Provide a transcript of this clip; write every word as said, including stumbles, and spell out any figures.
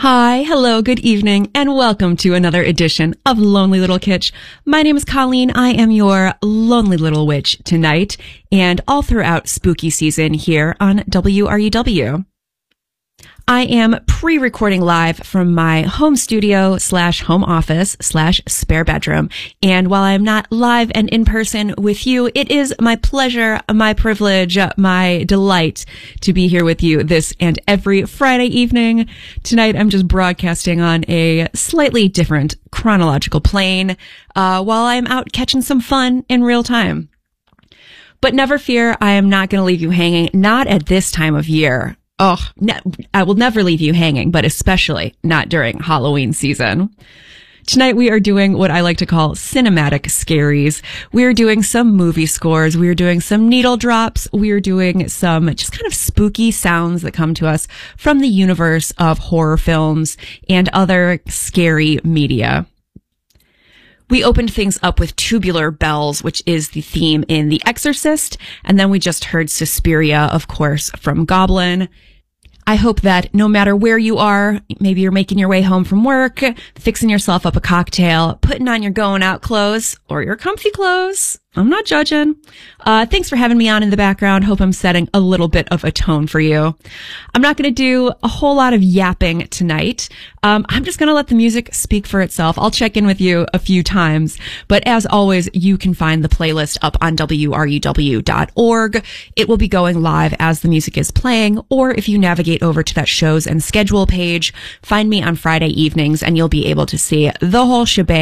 Hi, hello, good evening, and welcome to another edition of Lonely Little Kitsch. My name is Colleen. I am your Lonely Little Witch tonight and all throughout spooky season here on W R U W. I am pre-recording live from my home studio slash home office slash spare bedroom. And while I'm not live and in person with you, it is my pleasure, my privilege, my delight to be here with you this and every Friday evening. Tonight, I'm just broadcasting on a slightly different chronological plane, uh, while I'm out catching some fun in real time. But never fear, I am not going to leave you hanging, not at this time of year. Oh, ne- I will never leave you hanging, but especially not during Halloween season. Tonight we are doing what I like to call cinematic scaries. We are doing some movie scores. We are doing some needle drops. We are doing some just kind of spooky sounds that come to us from the universe of horror films and other scary media. We opened things up with Tubular Bells, which is the theme in The Exorcist. And then we just heard Suspiria, of course, from Goblin. I hope that no matter where you are, maybe you're making your way home from work, fixing yourself up a cocktail, putting on your going out clothes or your comfy clothes. I'm not judging. Uh, thanks for having me on in the background. Hope I'm setting a little bit of a tone for you. I'm not going to do a whole lot of yapping tonight. Um, I'm just going to let the music speak for itself. I'll check in with you a few times, but as always, you can find the playlist up on W R U W dot org. It will be going live as the music is playing, or if you navigate over to that shows and schedule page, find me on Friday evenings and you'll be able to see the whole shebang.